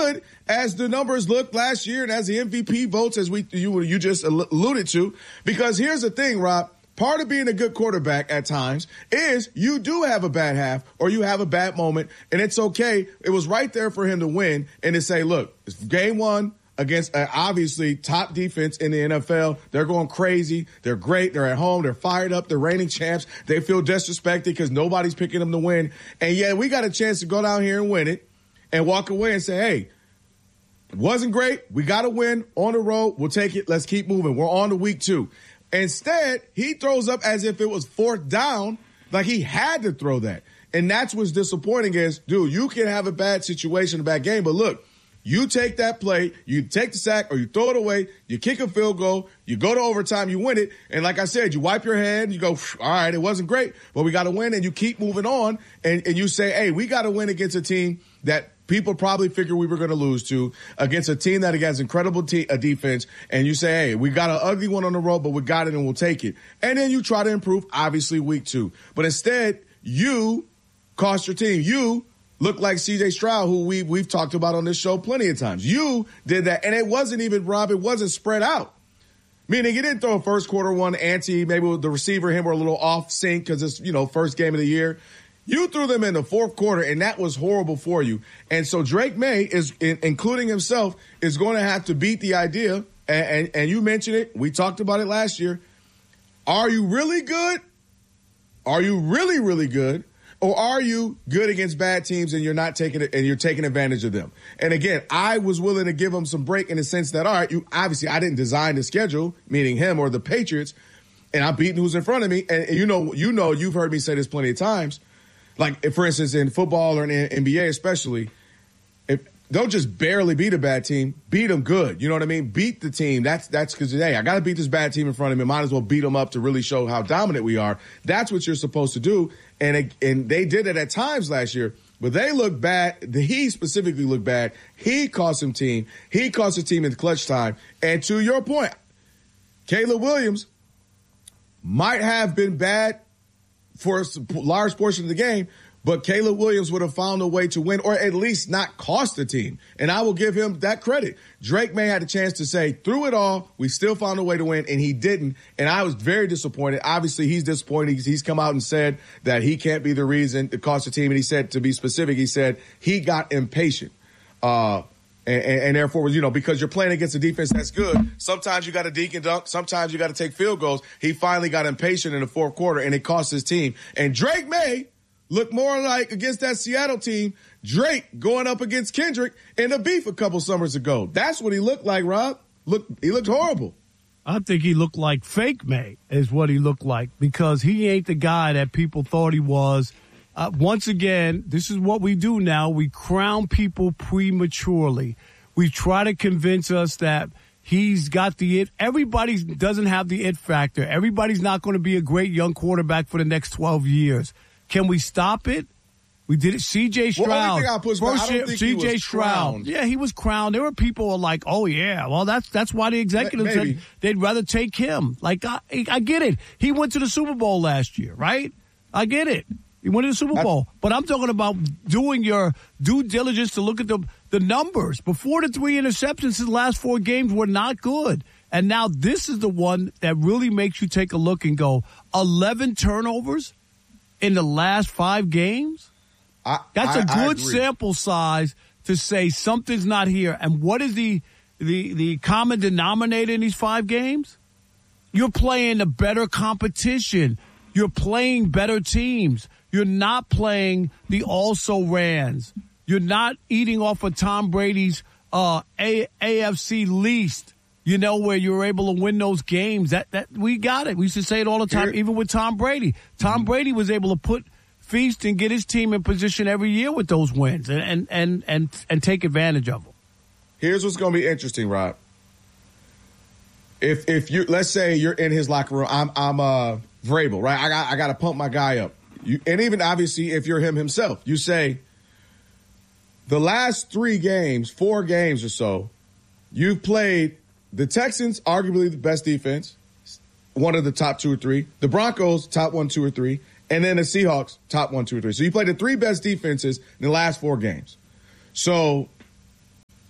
good as the numbers looked last year and as the MVP votes, as you just alluded to. Because here's the thing, Rob. Part of being a good quarterback at times is you do have a bad half or you have a bad moment, and it's okay. It was right there for him to win and to say, look, it's game one against obviously top defense in the NFL. They're going crazy. They're great. They're at home. They're fired up. They're reigning champs. They feel disrespected because nobody's picking them to win. And yeah, we got a chance to go down here and win it and walk away and say, hey, it wasn't great. We got to win on the road. We'll take it. Let's keep moving. We're on to week 2. Instead, he throws up as if it was 4th down, like he had to throw that. And that's what's disappointing is, dude, you can have a bad situation, a bad game, but look, you take that play, you take the sack or you throw it away, you kick a field goal, you go to overtime, you win it. And like I said, you wipe your hand, you go, all right, it wasn't great, but we got to win. And you keep moving on and you say, hey, we got to win against a team that people probably figure we were going to lose to, against a team that has incredible defense. And you say, hey, we got an ugly one on the road, but we got it and we'll take it. And then you try to improve, obviously, week 2. But instead, you cost your team. You look like C.J. Stroud, who we've talked about on this show plenty of times. You did that. And it wasn't even, Rob, it wasn't spread out. Meaning he didn't throw a first quarter one maybe the receiver and him were a little off sync because it's, first game of the year. You threw them in the 4th quarter, and that was horrible for you. And so Drake May, including himself, is going to have to beat the idea, and you mentioned it. We talked about it last year. Are you really good? Are you really, really good? Or are you good against bad teams and you're not taking it and you're taking advantage of them? And again, I was willing to give him some break in the sense that, all right, obviously I didn't design the schedule, meaning him or the Patriots, and I'm beating who's in front of me. And you've heard me say this plenty of times. Like, for instance, in football or in NBA especially, don't just barely beat a bad team, beat them good. You know what I mean? Beat the team. That's because, hey, I got to beat this bad team in front of me. Might as well beat them up to really show how dominant we are. That's what you're supposed to do. And they did it at times last year, but they looked bad. He specifically looked bad. He cost him team. He cost his team in the clutch time. And to your point, Caleb Williams might have been bad for a large portion of the game, but Caleb Williams would have found a way to win or at least not cost the team. And I will give him that credit. Drake May had a chance to say, through it all, we still found a way to win, and he didn't. And I was very disappointed. Obviously, he's disappointed. He's come out and said that he can't be the reason it cost the team. And he said, to be specific, he said he got impatient. And therefore, because you're playing against a defense that's good, sometimes you got to deke and dunk, sometimes you got to take field goals. He finally got impatient in the 4th quarter, and it cost his team. And Drake May looked more like, against that Seattle team, Drake going up against Kendrick in a beef a couple summers ago. That's what he looked like, Rob. He looked horrible. I think he looked like fake May is what he looked like, because he ain't the guy that people thought he was. Once again, this is what we do now. We crown people prematurely. We try to convince us that he's got the it. Everybody doesn't have the it factor. Everybody's not going to be a great young quarterback for the next 12 years. Can we stop it? We did it. C.J. Stroud. C.J. Stroud. Yeah, he was crowned. There were people who were like, oh, yeah, well, that's why the executives said they'd rather take him. Like, I get it. He went to the Super Bowl last year, right? I get it. He went to the Super Bowl. But I'm talking about doing your due diligence to look at the numbers. Before the 3 interceptions, his last 4 games were not good. And now this is the one that really makes you take a look and go, 11 turnovers in the last 5 games? That's a good sample size to say something's not here. And what is the common denominator in these 5 games? You're playing a better competition. You're playing better teams. You're not playing the also-rans. You're not eating off of Tom Brady's AFC least, where you're able to win those games. That we got it. We used to say it all the time, even with Tom Brady. Tom Brady was able to feast and get his team in position every year with those wins and take advantage of them. Here's what's going to be interesting, Rob. If you, let's say you're in his locker room, I'm Vrabel, right? I got to pump my guy up. And even obviously if you're him himself, you say the last 4 games or so, you've played the Texans, arguably the best defense, one of the top 2 or 3, the Broncos, top 1, 2, or 3, and then the Seahawks, top 1, 2, or 3. So you played the 3 best defenses in the last 4 games. So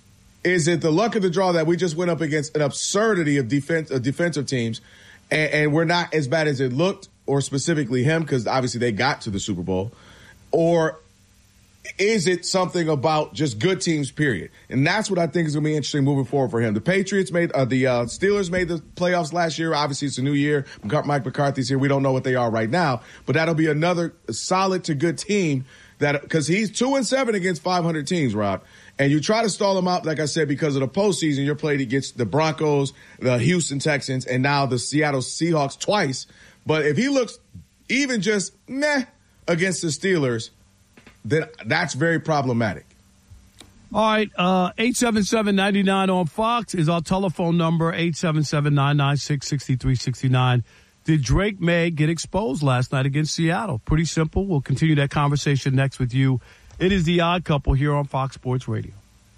Is it the luck of the draw that we just went up against an absurdity of defensive teams, and we're not as bad as it looked, or specifically him, because obviously they got to the Super Bowl? Or is it something about just good teams, period? And that's what I think is going to be interesting moving forward for him. The Patriots the Steelers made the playoffs last year. Obviously, it's a new year. Mike McCarthy's here. We don't know what they are right now, but that'll be another solid to good team because he's 2-7 against 500 teams, Rob. And you try to stall him out, like I said, because of the postseason. You're played against the Broncos, the Houston Texans, and now the Seattle Seahawks twice. But if he looks even just meh against the Steelers, then that's very problematic. All right, 877-99 on Fox is our telephone number, 877-996-6369. Did Drake May get exposed last night against Seattle? Pretty simple. We'll continue that conversation next with you. It is The Odd Couple here on Fox Sports Radio.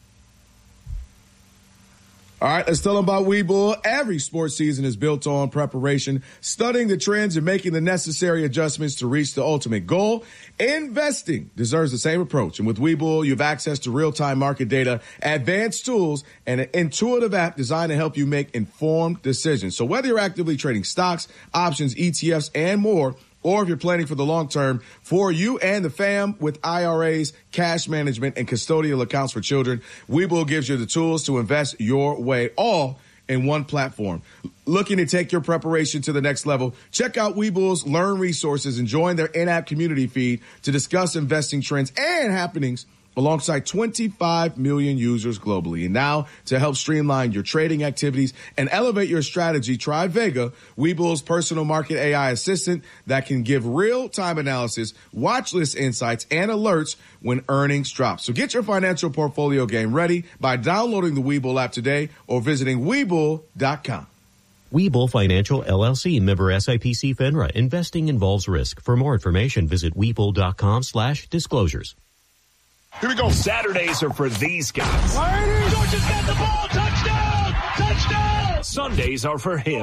All right, let's tell them about Webull. Every sports season is built on preparation, studying the trends and making the necessary adjustments to reach the ultimate goal. Investing deserves the same approach. And with Webull, you have access to real-time market data, advanced tools, and an intuitive app designed to help you make informed decisions. So whether you're actively trading stocks, options, ETFs, and more, or if you're planning for the long term, for you and the fam with IRAs, cash management, and custodial accounts for children, Webull gives you the tools to invest your way, all in one platform. Looking to take your preparation to the next level? Check out Webull's Learn resources and join their in-app community feed to discuss investing trends and happenings alongside 25 million users globally. And now, to help streamline your trading activities and elevate your strategy, try Vega, Webull's personal market AI assistant that can give real-time analysis, watch list insights, and alerts when earnings drop. So get your financial portfolio game ready by downloading the Webull app today or visiting Webull.com. Webull Financial, LLC, member SIPC FINRA. Investing involves risk. For more information, visit Webull.com/disclosures. Here we go. Saturdays are for these guys. Georgia's got the ball. Touchdown! Touchdown! Sundays are for him.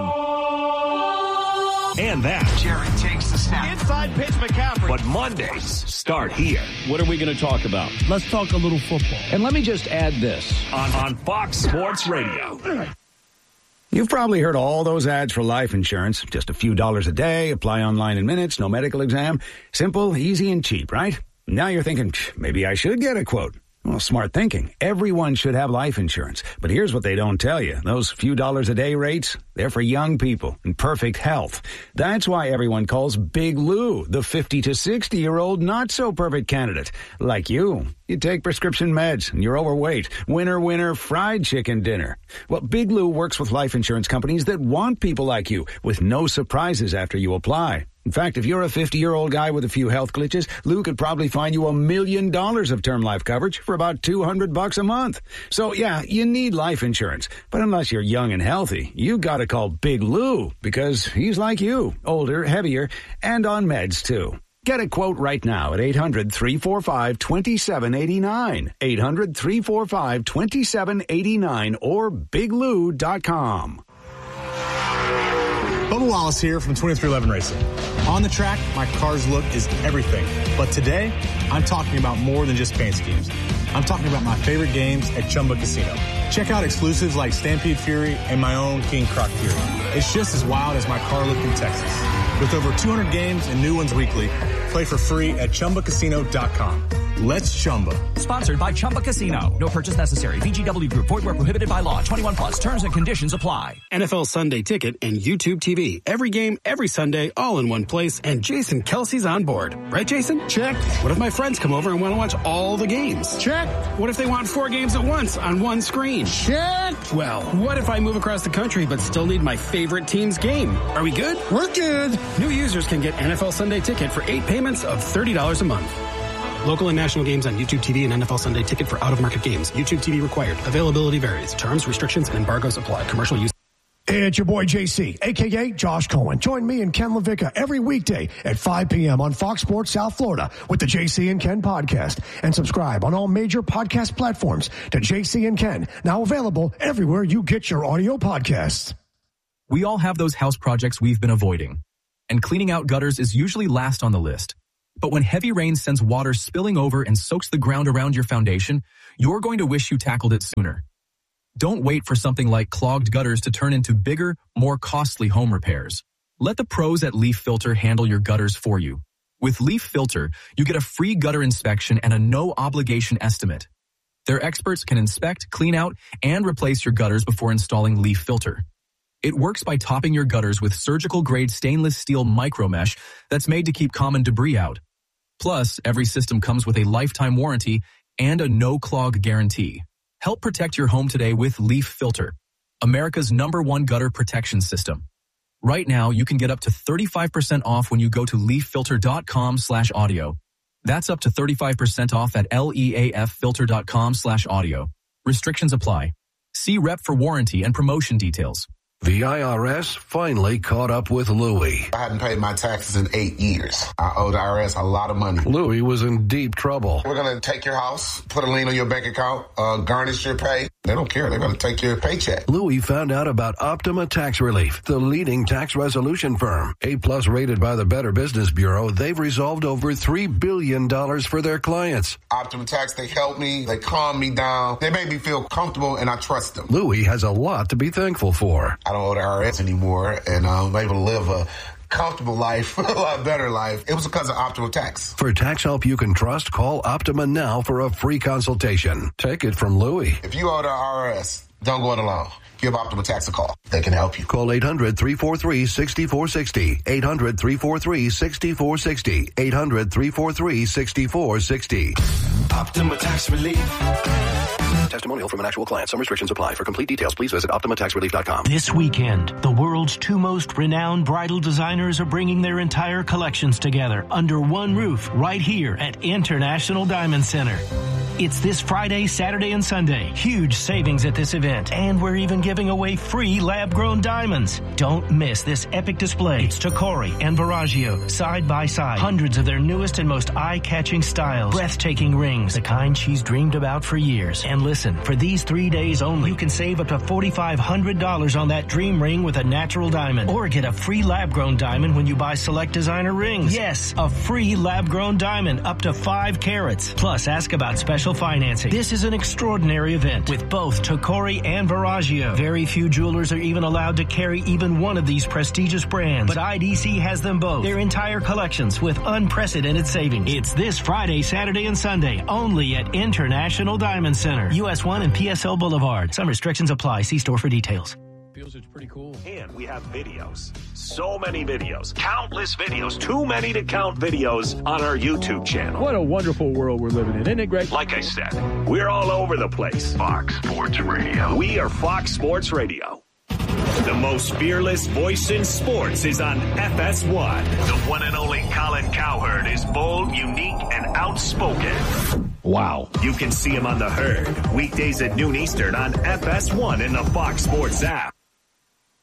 And that. Jared takes the snap. Inside pitch, McCaffrey. But Mondays start here. What are we going to talk about? Let's talk a little football. And let me just add this. On Fox Sports Radio. You've probably heard all those ads for life insurance. Just a few dollars a day, apply online in minutes, no medical exam. Simple, easy, and cheap, right? Now you're thinking, maybe I should get a quote. Well, smart thinking. Everyone should have life insurance. But here's what they don't tell you. Those few dollars a day rates, they're for young people in perfect health. That's why everyone calls Big Lou the 50 to 60-year-old not-so-perfect candidate. Like you. You take prescription meds and you're overweight. Winner, winner, fried chicken dinner. Well, Big Lou works with life insurance companies that want people like you with no surprises after you apply. In fact, if you're a 50-year-old guy with a few health glitches, Lou could probably find you $1 million of term life coverage for about $200 a month. So, yeah, you need life insurance. But unless you're young and healthy, you gotta call Big Lou because he's like you, older, heavier, and on meds, too. Get a quote right now at 800-345-2789. 800-345-2789 or biglou.com. Bubba Wallace here from 2311 Racing. On the track, my car's look is everything. But today, I'm talking about more than just paint schemes. I'm talking about my favorite games at Chumba Casino. Check out exclusives like Stampede Fury and my own King Croc Fury. It's just as wild as my car look in Texas. With over 200 games and new ones weekly, play for free at ChumbaCasino.com. Let's Chumba. Sponsored by Chumba Casino. No purchase necessary. VGW Group. Void where prohibited by law. 21 plus. Terms and conditions apply. NFL Sunday Ticket and YouTube TV. Every game, every Sunday, all in one place. And Jason Kelsey's on board. Right, Jason? Check. What if my friends come over and want to watch all the games? Check. What if they want 4 games at once on one screen? Check. Well, what if I move across the country but still need my favorite team's game? Are we good? We're good. New users can get NFL Sunday Ticket for 8 payments of $30 a month. Local and national games on YouTube TV and NFL Sunday Ticket for out-of-market games. YouTube TV required. Availability varies. Terms, restrictions, and embargoes apply. Commercial use. Hey, it's your boy JC, a.k.a. Josh Cohen. Join me and Ken LaVicka every weekday at 5 p.m. on Fox Sports South Florida with the JC and Ken podcast. And subscribe on all major podcast platforms to JC and Ken, now available everywhere you get your audio podcasts. We all have those house projects we've been avoiding. And cleaning out gutters is usually last on the list. But when heavy rain sends water spilling over and soaks the ground around your foundation, you're going to wish you tackled it sooner. Don't wait for something like clogged gutters to turn into bigger, more costly home repairs. Let the pros at Leaf Filter handle your gutters for you. With Leaf Filter, you get a free gutter inspection and a no-obligation estimate. Their experts can inspect, clean out, and replace your gutters before installing Leaf Filter. It works by topping your gutters with surgical-grade stainless steel micromesh that's made to keep common debris out. Plus, every system comes with a lifetime warranty and a no-clog guarantee. Help protect your home today with Leaf Filter, America's #1 gutter protection system. Right now, you can get up to 35% off when you go to leaffilter.com/audio. That's up to 35% off at leaffilter.com/audio. Restrictions apply. See rep for warranty and promotion details. The IRS finally caught up with Louie. I hadn't paid my taxes in 8 years. I owed the IRS a lot of money. Louie was in deep trouble. We're going to take your house, put a lien on your bank account, garnish your pay. They don't care. They're going to take your paycheck. Louie found out about Optima Tax Relief, the leading tax resolution firm. A+ rated by the Better Business Bureau, they've resolved over $3 billion for their clients. Optima Tax, they help me. They calm me down. They make me feel comfortable, and I trust them. Louie has a lot to be thankful for. I don't owe the IRS anymore, and I'm able to live a comfortable life, a lot better life. It was because of Optima Tax. For tax help you can trust, call Optima now for a free consultation. Take it from Louie. If you owe the IRS, don't go it alone. Give Optima Tax a call. They can help you. Call 800-343-6460. 800-343-6460. 800-343-6460. Optima Tax Relief. Testimonial from an actual client. Some restrictions apply. For complete details, please visit OptimaTaxRelief.com. This weekend, the world's two most renowned bridal designers are bringing their entire collections together under one roof right here at International Diamond Center. It's this Friday, Saturday, and Sunday. Huge savings at this event. And we're even giving away free lab-grown diamonds. Don't miss this epic display. It's Tacori and Verragio, side by side. Hundreds of their newest and most eye-catching styles. Breathtaking rings, the kind she's dreamed about for years. And listen, for these 3 days only, you can save up to $4,500 on that dream ring with a natural diamond. Or get a free lab-grown diamond when you buy select designer rings. Yes, a free lab-grown diamond up to 5 carats. Plus, ask about special financing. This is an extraordinary event with both Tacori and Verragio. Very few jewelers are even allowed to carry even one of these prestigious brands, but IDC has them both. Their entire collections with unprecedented savings. It's this Friday, Saturday, and Sunday only at International Diamond Center, US 1 and PSL Boulevard. Some restrictions apply. See store for details. Feels it's pretty cool. And we have videos. So many videos. Countless videos. Too many to count videos on our YouTube channel. What a wonderful world we're living in. Isn't it great? Like I said, we're all over the place. Fox Sports Radio. We are Fox Sports Radio. The most fearless voice in sports is on FS1. The one and only Colin Cowherd is bold, unique, and outspoken. Wow. You can see him on The Herd, weekdays at noon Eastern on FS1 in the Fox Sports app.